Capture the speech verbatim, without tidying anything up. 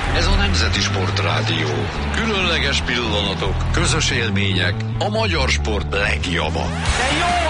Ez a Nemzeti Sportrádió. Különleges pillanatok, közös élmények, a magyar sport legjava. De jó